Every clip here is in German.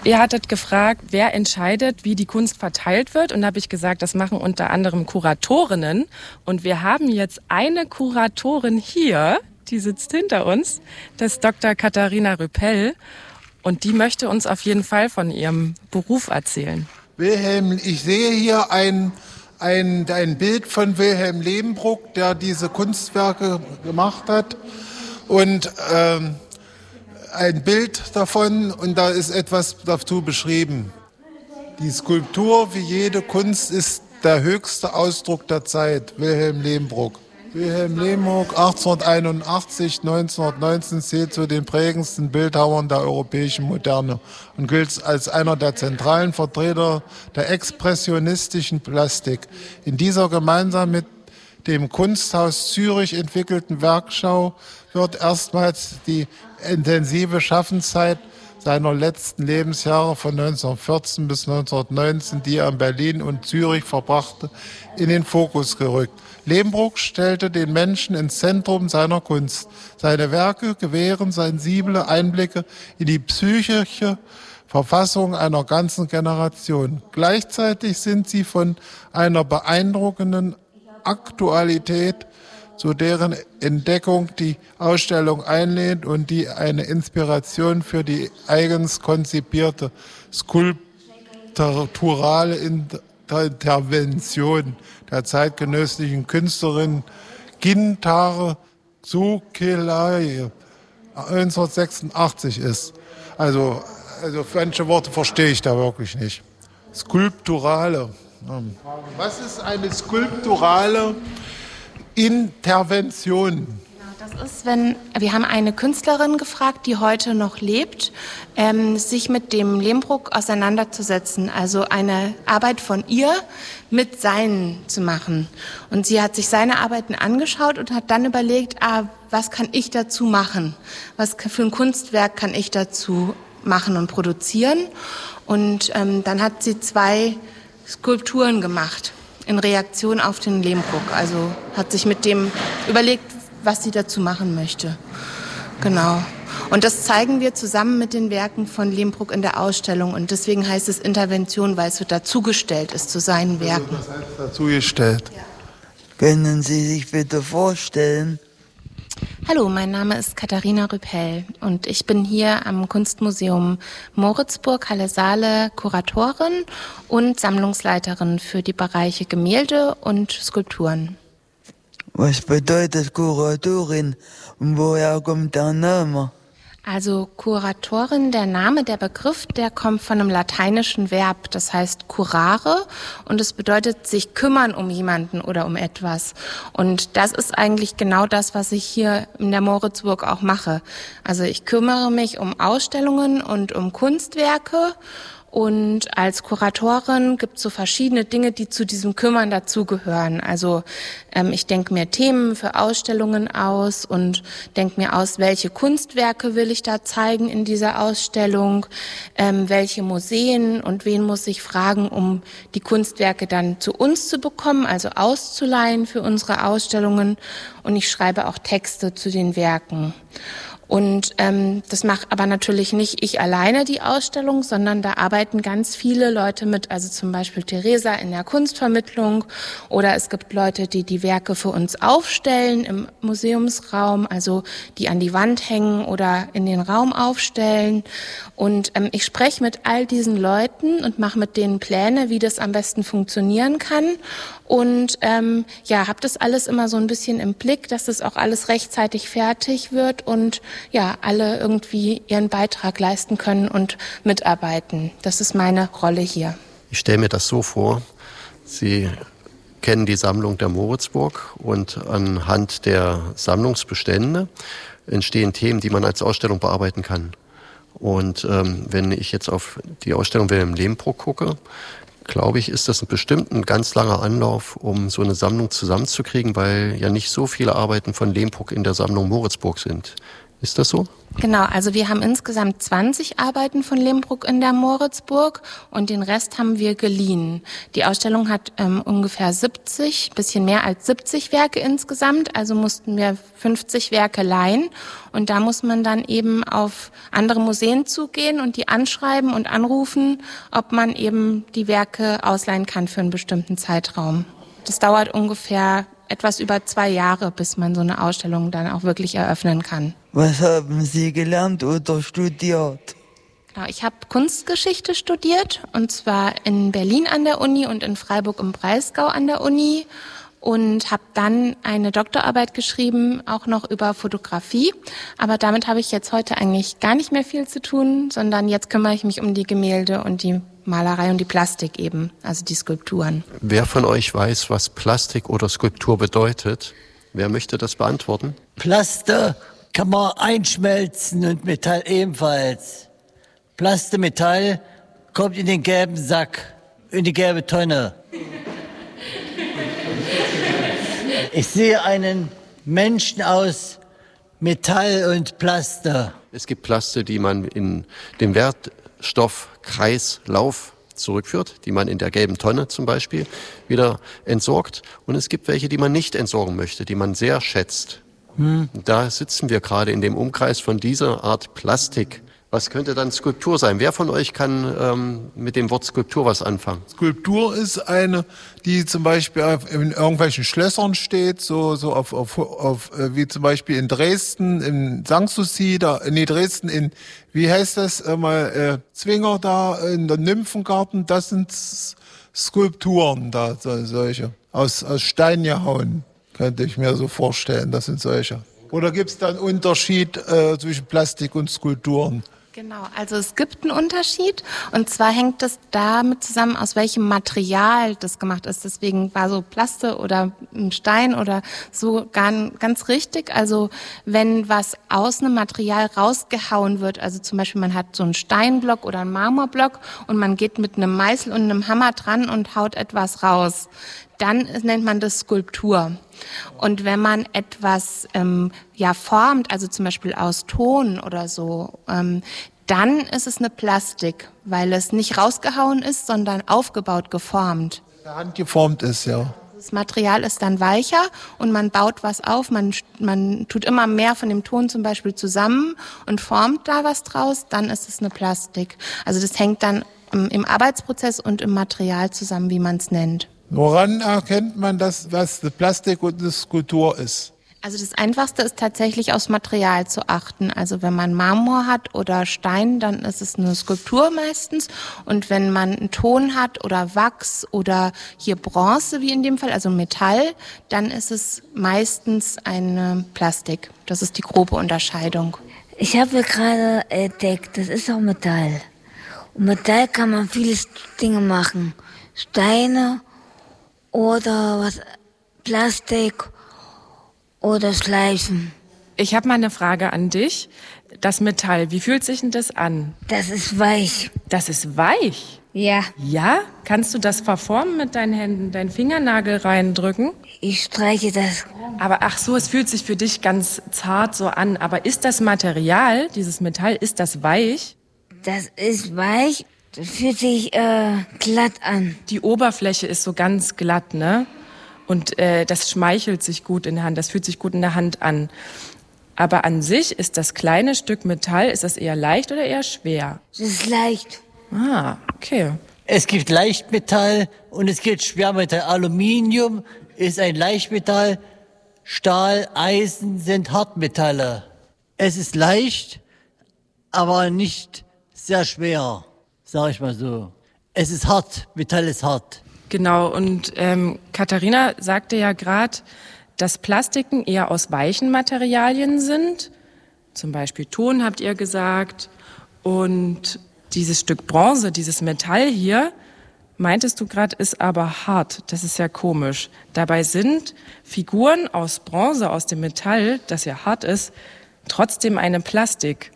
Ihr hattet gefragt, wer entscheidet, wie die Kunst verteilt wird. Und da habe ich gesagt, das machen unter anderem Kuratorinnen. Und wir haben jetzt eine Kuratorin hier, die sitzt hinter uns. Das ist Dr. Katharina Rüppell. Und die möchte uns auf jeden Fall von ihrem Beruf erzählen. Wilhelm, ich sehe hier ein Bild von Wilhelm Lebenbruck, der diese Kunstwerke gemacht hat. Und ein Bild davon, und da ist etwas dazu beschrieben. Die Skulptur, wie jede Kunst, ist der höchste Ausdruck der Zeit. Wilhelm Lebenbruck. Wilhelm Lebenbruck, 1881, 1919, zählt zu den prägendsten Bildhauern der europäischen Moderne und gilt als einer der zentralen Vertreter der expressionistischen Plastik. In dieser gemeinsam mit dem Kunsthaus Zürich entwickelten Werkschau wird erstmals die intensive Schaffenszeit seiner letzten Lebensjahre von 1914 bis 1919, die er in Berlin und Zürich verbrachte, in den Fokus gerückt. Lebenbruck stellte den Menschen ins Zentrum seiner Kunst. Seine Werke gewähren sensible Einblicke in die psychische Verfassung einer ganzen Generation. Gleichzeitig sind sie von einer beeindruckenden Aktualität, zu deren Entdeckung die Ausstellung einlädt und die eine Inspiration für die eigens konzipierte skulpturale Intervention der zeitgenössischen Künstlerin Gintare Tsukelai 1986 ist. Also manche Worte verstehe ich da wirklich nicht. Skulpturale. Was ist eine skulpturale Intervention? Das ist, wir haben eine Künstlerin gefragt, die heute noch lebt, sich mit dem Lebenbruck auseinanderzusetzen, also eine Arbeit von ihr mit seinen zu machen. Und sie hat sich seine Arbeiten angeschaut und hat dann überlegt, was kann ich dazu machen? Was für ein Kunstwerk kann ich dazu machen und produzieren? Und dann hat sie 2 Skulpturen gemacht in Reaktion auf den Lebenbruck. Also hat sich mit dem überlegt, was sie dazu machen möchte. Genau. Und das zeigen wir zusammen mit den Werken von Lebenbruck in der Ausstellung. Und deswegen heißt es Intervention, weil es so dazugestellt ist zu seinen Werken. Also das heißt dazugestellt. Ja. Können Sie sich bitte vorstellen? Hallo, mein Name ist Katharina Rüppell und ich bin hier am Kunstmuseum Moritzburg, Halle Saale, Kuratorin und Sammlungsleiterin für die Bereiche Gemälde und Skulpturen. Was bedeutet Kuratorin und woher kommt der Name? Also Kuratorin, der Name, der Begriff, der kommt von einem lateinischen Verb, das heißt curare und es bedeutet sich kümmern um jemanden oder um etwas. Und das ist eigentlich genau das, was ich hier in der Moritzburg auch mache. Also ich kümmere mich um Ausstellungen und um Kunstwerke. Und als Kuratorin gibt es so verschiedene Dinge, die zu diesem Kümmern dazugehören. Also ich denke mir Themen für Ausstellungen aus und denke mir aus, welche Kunstwerke will ich da zeigen in dieser Ausstellung, welche Museen und wen muss ich fragen, um die Kunstwerke dann zu uns zu bekommen, also auszuleihen für unsere Ausstellungen. Und ich schreibe auch Texte zu den Werken. Und das macht aber natürlich nicht ich alleine die Ausstellung, sondern da arbeiten ganz viele Leute mit, also zum Beispiel Theresa in der Kunstvermittlung oder es gibt Leute, die die Werke für uns aufstellen im Museumsraum, also die an die Wand hängen oder in den Raum aufstellen. Und ich spreche mit all diesen Leuten und mache mit denen Pläne, wie das am besten funktionieren kann. Und habe das alles immer so ein bisschen im Blick, dass das auch alles rechtzeitig fertig wird und ja, alle irgendwie ihren Beitrag leisten können und mitarbeiten. Das ist meine Rolle hier. Ich stelle mir das so vor, Sie kennen die Sammlung der Moritzburg und anhand der Sammlungsbestände entstehen Themen, die man als Ausstellung bearbeiten kann. Und wenn ich jetzt auf die Ausstellung Wilhelm Lebenbruck gucke, glaube ich, ist das bestimmt ein ganz langer Anlauf, um so eine Sammlung zusammenzukriegen, weil ja nicht so viele Arbeiten von Lebenbruck in der Sammlung Moritzburg sind. Ist das so? Genau, also wir haben insgesamt 20 Arbeiten von Lehmbruck in der Moritzburg und den Rest haben wir geliehen. Die Ausstellung hat ungefähr 70, bisschen mehr als 70 Werke insgesamt, also mussten wir 50 Werke leihen und da muss man dann eben auf andere Museen zugehen und die anschreiben und anrufen, ob man eben die Werke ausleihen kann für einen bestimmten Zeitraum. Das dauert ungefähr etwas über 2 Jahre, bis man so eine Ausstellung dann auch wirklich eröffnen kann. Was haben Sie gelernt oder studiert? Genau, ich habe Kunstgeschichte studiert und zwar in Berlin an der Uni und in Freiburg im Breisgau an der Uni und habe dann eine Doktorarbeit geschrieben, auch noch über Fotografie. Aber damit habe ich jetzt heute eigentlich gar nicht mehr viel zu tun, sondern jetzt kümmere ich mich um die Gemälde und die Malerei und die Plastik eben, also die Skulpturen. Wer von euch weiß, was Plastik oder Skulptur bedeutet? Wer möchte das beantworten? Plaste kann man einschmelzen und Metall ebenfalls. Plaste, Metall kommt in den gelben Sack, in die gelbe Tonne. Ich sehe einen Menschen aus Metall und Plaste. Es gibt Plaste, die man in dem Wertstoffkreislauf zurückführt, die man in der gelben Tonne zum Beispiel wieder entsorgt. Und es gibt welche, die man nicht entsorgen möchte, die man sehr schätzt. Da sitzen wir gerade in dem Umkreis von dieser Art Plastik. Was könnte dann Skulptur sein? Wer von euch kann mit dem Wort Skulptur was anfangen? Skulptur ist eine, die zum Beispiel in irgendwelchen Schlössern steht, so auf wie zum Beispiel in Dresden, in Sanssouci, Dresden in, wie heißt das, Zwinger da, in der Nymphengarten, das sind Skulpturen da, solche, aus Stein gehauen, könnte ich mir so vorstellen, das sind solche. Oder gibt es da einen Unterschied zwischen Plastik und Skulpturen? Genau, also es gibt einen Unterschied und zwar hängt es damit zusammen, aus welchem Material das gemacht ist. Deswegen war so Plaste oder ein Stein oder so ganz richtig. Also wenn was aus einem Material rausgehauen wird, also zum Beispiel man hat so einen Steinblock oder einen Marmorblock und man geht mit einem Meißel und einem Hammer dran und haut etwas raus, dann nennt man das Skulptur. Und wenn man etwas formt, also zum Beispiel aus Ton oder so, dann ist es eine Plastik, weil es nicht rausgehauen ist, sondern aufgebaut, geformt. Der Hand geformt ist, ja. Das Material ist dann weicher und man baut was auf, man tut immer mehr von dem Ton zum Beispiel zusammen und formt da was draus, dann ist es eine Plastik. Also das hängt dann im Arbeitsprozess und im Material zusammen, wie man es nennt. Woran erkennt man das, was die Plastik und die Skulptur ist? Also das Einfachste ist tatsächlich aufs Material zu achten. Also wenn man Marmor hat oder Stein, dann ist es eine Skulptur meistens. Und wenn man einen Ton hat oder Wachs oder hier Bronze, wie in dem Fall, also Metall, dann ist es meistens eine Plastik. Das ist die grobe Unterscheidung. Ich habe gerade entdeckt, das ist auch Metall. Und Metall kann man viele Dinge machen. Steine oder was, Plastik oder Schleifen. Ich habe mal eine Frage an dich. Das Metall, wie fühlt sich denn das an? Das ist weich. Das ist weich? Ja. Ja? Kannst du das verformen mit deinen Händen, deinen Fingernagel reindrücken? Ich streiche das. Aber ach so, es fühlt sich für dich ganz zart so an. Aber ist das Material, dieses Metall, ist das weich? Das ist weich. Das fühlt sich glatt an. Die Oberfläche ist so ganz glatt, ne? Und das schmeichelt sich gut in der Hand, das fühlt sich gut in der Hand an. Aber an sich ist das kleine Stück Metall, ist das eher leicht oder eher schwer? Das ist leicht. Ah, okay. Es gibt Leichtmetall und es gibt Schwermetall. Aluminium ist ein Leichtmetall, Stahl, Eisen sind Hartmetalle. Es ist leicht, aber nicht sehr schwer, sag ich mal so. Es ist hart, Metall ist hart. Genau, und Katharina sagte ja gerade, dass Plastiken eher aus weichen Materialien sind. Zum Beispiel Ton, habt ihr gesagt. Und dieses Stück Bronze, dieses Metall hier, meintest du gerade, ist aber hart. Das ist ja komisch. Dabei sind Figuren aus Bronze, aus dem Metall, das ja hart ist, trotzdem eine Plastik.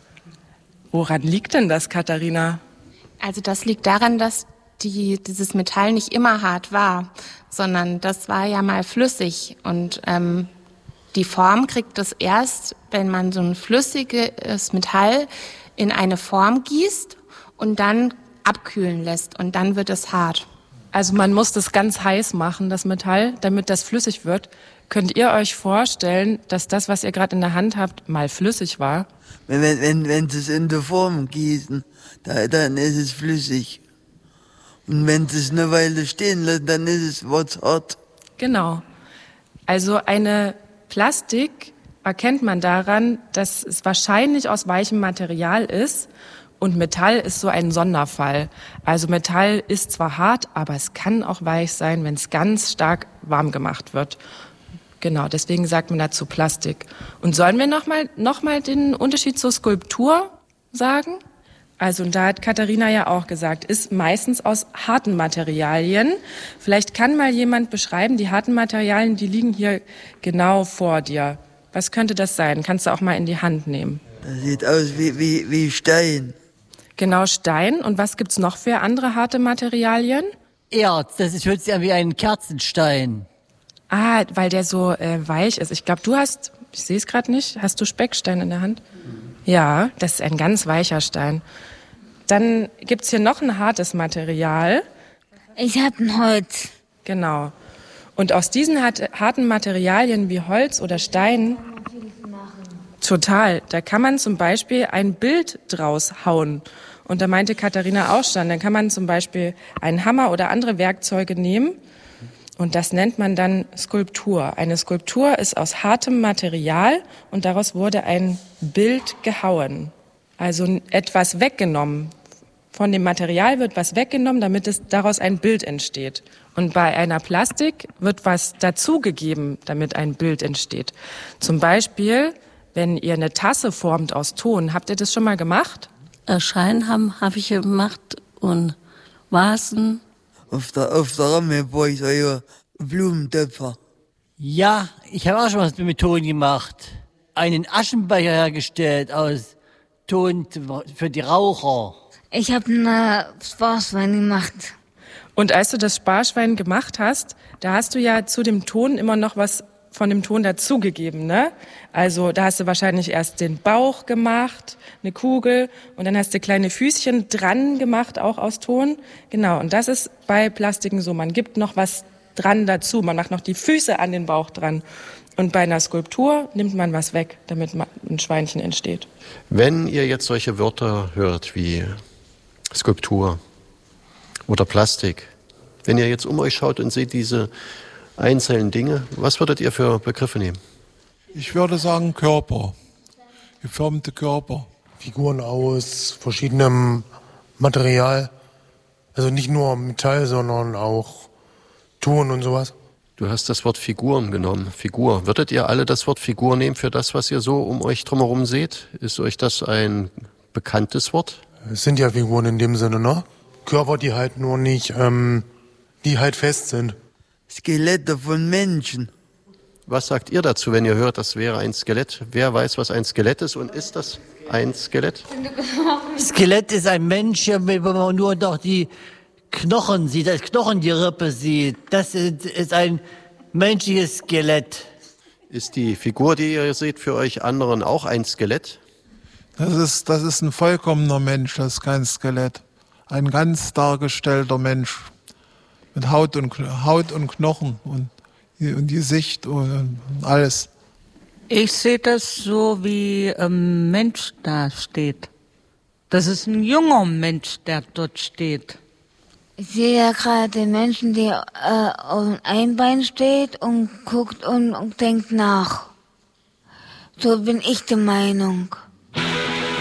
Woran liegt denn das, Katharina? Also das liegt daran, dass dieses Metall nicht immer hart war, sondern das war ja mal flüssig und Die Form kriegt es erst, wenn man so ein flüssiges Metall in eine Form gießt und dann abkühlen lässt und dann wird es hart. Also man muss das ganz heiß machen, das Metall, damit das flüssig wird. Könnt ihr euch vorstellen, dass das, was ihr gerade in der Hand habt, mal flüssig war? Wenn sie es in der Form gießen, dann ist es flüssig. Und wenn sie es eine Weile stehen lassen, dann wird's hart. Genau. Also eine Plastik erkennt man daran, dass es wahrscheinlich aus weichem Material ist. Und Metall ist so ein Sonderfall. Also Metall ist zwar hart, aber es kann auch weich sein, wenn es ganz stark warm gemacht wird. Genau, deswegen sagt man dazu Plastik. Und sollen wir noch mal den Unterschied zur Skulptur sagen? Also, und da hat Katharina ja auch gesagt, ist meistens aus harten Materialien. Vielleicht kann mal jemand beschreiben, die harten Materialien, die liegen hier genau vor dir. Was könnte das sein? Kannst du auch mal in die Hand nehmen. Das sieht aus wie Stein. Genau, Stein. Und was gibt's noch für andere harte Materialien? Erz, hört sich an wie ein Kerzenstein. Ah, weil der so weich ist. Ich glaube, ich sehe es gerade nicht, hast du Speckstein in der Hand? Ja, das ist ein ganz weicher Stein. Dann gibt's hier noch ein hartes Material. Ich habe ein Holz. Genau. Und aus diesen harten Materialien wie Holz oder Stein, total, da kann man zum Beispiel ein Bild draus hauen. Und da meinte Katharina auch schon, dann kann man zum Beispiel einen Hammer oder andere Werkzeuge nehmen und das nennt man dann Skulptur. Eine Skulptur ist aus hartem Material und daraus wurde ein Bild gehauen. Also etwas weggenommen. Von dem Material wird was weggenommen, damit daraus ein Bild entsteht. Und bei einer Plastik wird was dazugegeben, damit ein Bild entsteht. Zum Beispiel, wenn ihr eine Tasse formt aus Ton, habt ihr das schon mal gemacht? Schein habe ich gemacht und Vasen. Auf der Ramme brauche ich so Blumentöpfer. Ja, ich habe auch schon was mit Ton gemacht. Einen Aschenbecher hergestellt aus Ton für die Raucher. Ich habe ein Sparschwein gemacht. Und als du das Sparschwein gemacht hast, da hast du ja zu dem Ton immer noch was von dem Ton dazugegeben, ne? Also da hast du wahrscheinlich erst den Bauch gemacht, eine Kugel und dann hast du kleine Füßchen dran gemacht, auch aus Ton. Genau, und das ist bei Plastiken so, man gibt noch was dran dazu, man macht noch die Füße an den Bauch dran. Und bei einer Skulptur nimmt man was weg, damit ein Schweinchen entsteht. Wenn ihr jetzt solche Wörter hört wie Skulptur oder Plastik, wenn ihr jetzt um euch schaut und seht diese einzelnen Dinge, was würdet ihr für Begriffe nehmen? Ich würde sagen Körper, geformte Körper. Figuren aus verschiedenem Material, also nicht nur Metall, sondern auch Ton und sowas. Du hast das Wort Figuren genommen. Figur. Würdet ihr alle das Wort Figur nehmen für das, was ihr so um euch drumherum seht? Ist euch das ein bekanntes Wort? Es sind ja Figuren in dem Sinne, ne? Körper, die halt nur nicht, die halt fest sind. Skelette von Menschen. Was sagt ihr dazu, wenn ihr hört, das wäre ein Skelett? Wer weiß, was ein Skelett ist und ist das ein Skelett? Skelett ist ein Mensch, wenn man nur noch die Knochen sieht, als Knochen die Rippe sieht. Das ist ein menschliches Skelett. Ist die Figur, die ihr seht, für euch anderen auch ein Skelett? Das ist ein vollkommener Mensch, das ist kein Skelett. Ein ganz dargestellter Mensch. Mit Haut und Knochen und Gesicht und alles. Ich sehe das so, wie ein Mensch da steht. Das ist ein junger Mensch, der dort steht. Ich sehe ja gerade den Menschen, der auf einem Bein steht und guckt und denkt nach. So bin ich der Meinung.